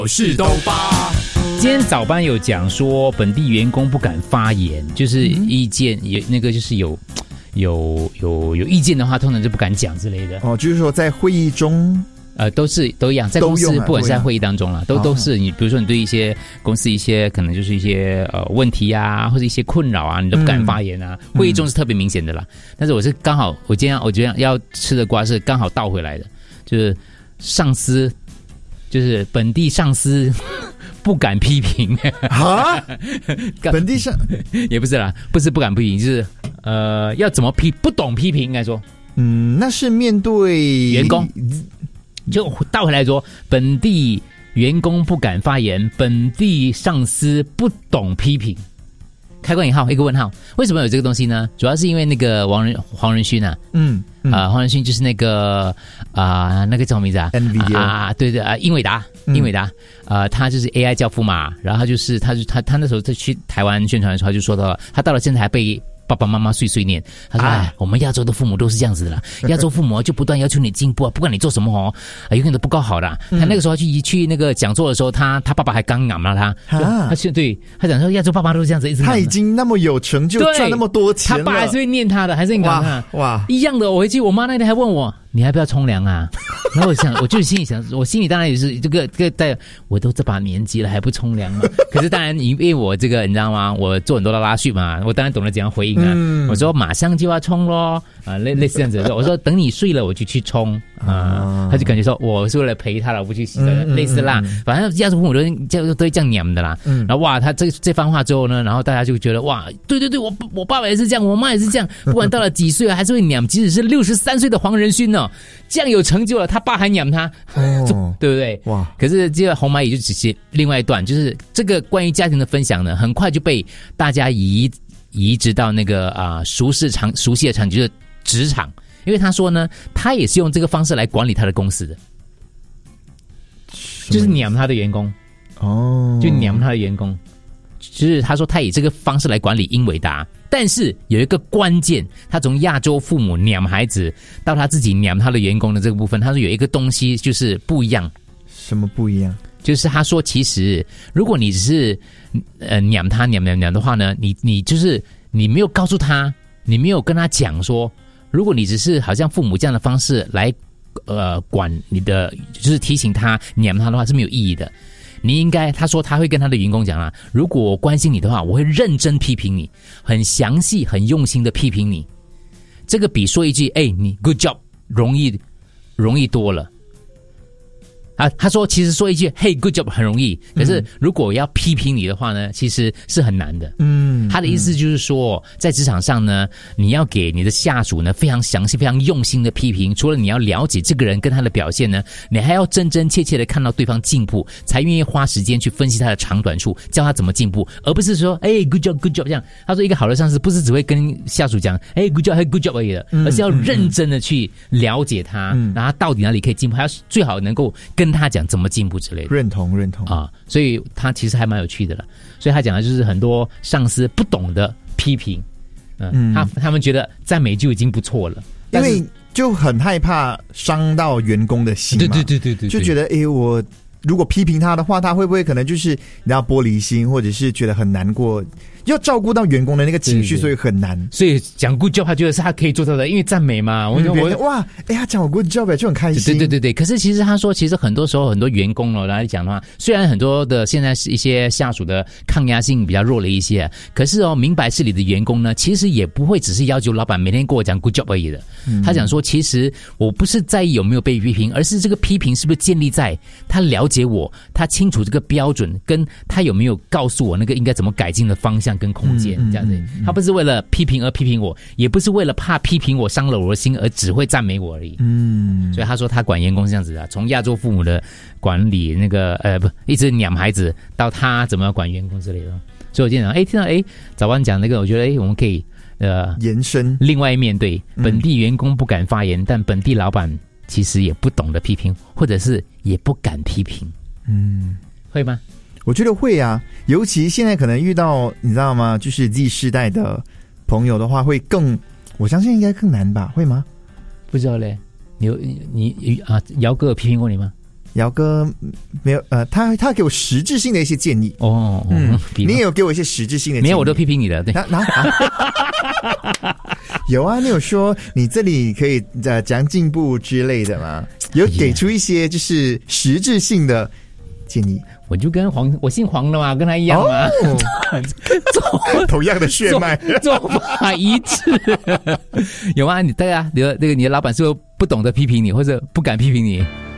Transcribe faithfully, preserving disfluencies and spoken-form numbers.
是东巴。 今天早班有讲说，本地员工不敢发言，就是意见有、嗯、那个就是有有有有意见的话，通常就不敢讲之类的。 哦，就是说在会议中。 呃，都是都一样，在公司不管是在会议当中啦，都都是你，比如说你对一些公司一些可能就是一些呃问题啊，或者一些困扰啊，你都不敢发言啊。嗯、会议中是特别明显的啦。但是我是刚好，我今天我觉得要吃的瓜是刚好倒回来的，就是上司，就是本地上司不敢批评啊，本地上也不是啦，不是不敢批评，就是呃要怎么批，不懂批评应该说， 嗯，那是面对员工。就倒回来说，本地员工不敢发言，本地上司不懂批评。开关引号一个问号，为什么有这个东西呢？主要是因为那个王仁黄仁勋啊，嗯啊、呃，黄仁勋就是那个啊、呃，那个叫什么名字啊 ？NVIDIA 啊，对对啊，英伟达，英伟达，呃，他就是 A I 教父嘛，然后他就是他就他他那时候在去台湾宣传的时候，他就说到，他到了现在还被爸爸妈妈碎碎念，他说：“哎，我们亚洲的父母都是这样子的啦，亚洲父母就不断要求你进步啊，不管你做什么哦，啊、永远都不够好的。嗯”他那个时候去去那个讲座的时候，他他爸爸还刚养了他，啊、他是对他讲说亚洲爸爸都是这样子，一直他已经那么有成就，赚那么多钱了， 他爸还是会念他的，还是很感他哇一样的。我回去，我妈那天还问我。你要不要冲凉啊？然后我想，我就心里想，我心里当然也是这个这个在，我都这把年纪了还不冲凉嘛？可是当然，因为我这个你知道吗？我做很多的拉叙嘛，我当然懂得怎样回应啊。嗯、我说马上就要冲咯，啊，类类似这样子。我说等你睡了我就去冲啊。他就感觉说我是为了陪他老婆去洗的，嗯、类似啦。嗯、反正亚洲父母都都都会这样娘的啦。嗯、然后哇，他这这番话之后呢，然后大家就觉得哇，对对对，我我爸爸也是这样，我妈也是这样，不管到了几岁还是会娘，即使是六十三岁的黄仁勋呢。这样有成就了，他爸还养他，哦、对不对？哇！可是这个红蚂蚁就只是另外一段，就是这个关于家庭的分享呢，很快就被大家移移植到那个啊、呃、熟悉场熟悉的场景，就是职场。因为他说呢，他也是用这个方式来管理他的公司的，就是养他的员工哦，就养他的员工。就是他说他以这个方式来管理英伟达，但是有一个关键，他从亚洲父母养孩子到他自己养他的员工的这个部分，他说有一个东西就是不一样。 什么不一样？ 就是他说其实如果你只是呃养他养养养的话呢，你你就是你没有告诉他，你没有跟他讲说，如果你只是好像父母这样的方式来呃管你的，就是提醒他养他的话是没有意义的。你应该，他说他会跟他的员工讲啊，如果我关心你的话，我会认真批评你，很详细、很用心的批评你。这个比说一句“哎，你 good job” 容易容易多了。啊，他说其实说一句 “Hey, good job” 很容易，可是如果要批评你的话呢，其实是很难的。嗯，他的意思就是说，在职场上呢，你要给你的下属呢非常详细、非常用心的批评。除了你要了解这个人跟他的表现呢，你还要真真切切的看到对方进步，才愿意花时间去分析他的长短处，教他怎么进步，而不是说“哎 ，good job, good job” 这样。他说，一个好的上司不是只会跟下属讲“哎 ，good job, good job” 而已的，而是要认真的去了解他，然后他到底哪里可以进步，还要最好能够跟他讲怎么进步之类的。 认同认同啊，所以他其实还蛮有趣的了。所以他讲的就是很多上司不懂得批评，嗯，嗯他他们觉得赞美就已经不错了， 因为就很害怕伤到员工的心嘛。 对对对对对， 就觉得哎，我如果批评他的话，他会不会可能就是你知道玻璃心，或者是觉得很难过。要照顾到员工的那个情绪，对对对，所以很难。 所以讲 good job， 他觉得是他可以做到的，因为赞美嘛。我我哇，哎，他讲我 good job 就很开心。 对对对对，可是其实他说，其实很多时候很多员工哦来讲的话，虽然很多的现在是一些下属的抗压性比较弱了一些，可是哦，明白事理的员工呢，其实也不会只是要求老板每天跟我讲 good job 而已的。嗯、他讲说，其实我不是在意有没有被批评，而是这个批评是不是建立在他了解我，他清楚这个标准，跟他有没有告诉我那个应该怎么改进的方向跟空间。嗯这样子，他不是为了批评而批评我，也不是为了怕批评我伤了我的心而只会赞美我而已。嗯，所以他说他管员工是这样子啊，从亚洲父母的管理那个呃不一直养孩子到他怎么样管员工之类的。所以我经常哎听到哎早班讲那个，我觉得哎我们可以呃延伸另外一面对本地员工不敢发言，嗯、但本地老板其实也不懂得批评，或者是也不敢批评。嗯，会吗？ 我觉得会啊，尤其现在可能遇到你知道吗？就是 Z 世代的朋友的话，会更，我相信应该更难吧？会吗？ 不知道嘞，你你你啊，姚哥有批评过你吗？ 姚哥没有呃，他他给我实质性的一些建议哦， 嗯，你也有给我一些实质性的建议， 没有我都批评你的，对， 那那、啊、有啊，你有说你这里可以呃讲进步之类的吗？有给出一些就是实质性的建议。 我就跟黄，我姓黄的嘛，跟他一样嘛， 哦、同样的血脉， 做法一致。有吗？你对啊，你的那个你的老板是不是不懂得批评你，或者不敢批评你？